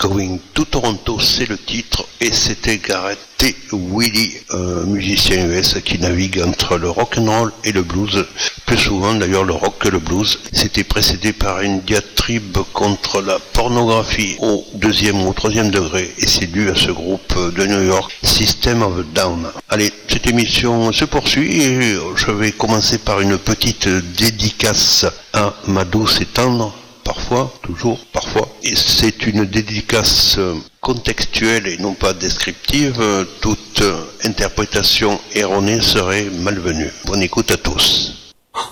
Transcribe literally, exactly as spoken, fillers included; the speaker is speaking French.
Going to Toronto, c'est le titre, et c'était Garrett T. Willie, un musicien U S qui navigue entre le rock'n'roll et le blues, plus souvent d'ailleurs le rock que le blues. C'était précédé par une diatribe contre la pornographie au deuxième ou au troisième degré, et c'est dû à ce groupe de New York, System of a Down. Allez, cette émission se poursuit et je vais commencer par une petite dédicace à ma douce et tendre, parfois, toujours, parfois. Et c'est une dédicace contextuelle et non pas descriptive. Toute interprétation erronée serait malvenue. Bonne écoute à tous.